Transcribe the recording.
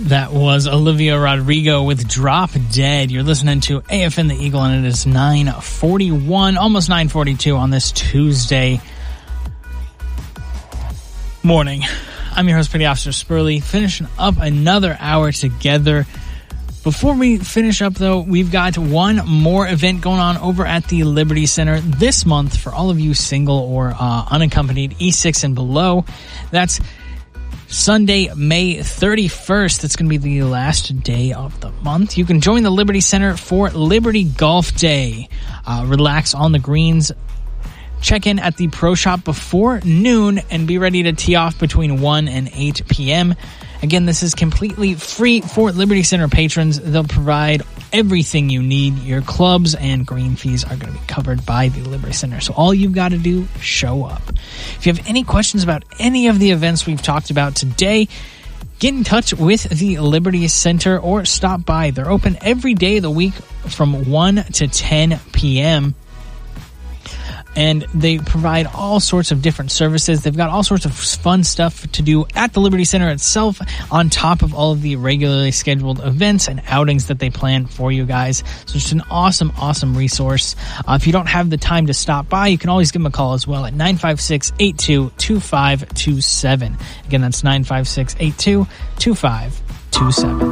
That was Olivia Rodrigo with Drop Dead. You're listening to AFN The Eagle, and it is 9:41, almost 9:42 on this Tuesday morning. I'm your host, Petty Officer Spurley, finishing up another hour together. Before we finish up, though, we've got one more event going on over at the Liberty Center this month for all of you single or unaccompanied E6 and below. That's Sunday, May 31st. That's going to be the last day of the month. You can join the Liberty Center for Liberty Golf Day. Relax on the greens. Check in at the Pro Shop before noon and be ready to tee off between 1 and 8 p.m. Again, this is completely free for Liberty Center patrons. They'll provide everything you need. Your clubs and green fees are going to be covered by the Liberty Center. So all you've got to do, show up. If you have any questions about any of the events we've talked about today, get in touch with the Liberty Center or stop by. They're open every day of the week from 1 to 10 p.m. And they provide all sorts of different services. They've got all sorts of fun stuff to do at the Liberty Center itself, on top of all of the regularly scheduled events and outings that they plan for you guys. So it's an awesome, awesome resource. If you don't have the time to stop by, you can always give them a call as well at 956-822527. Again, that's 956-822527.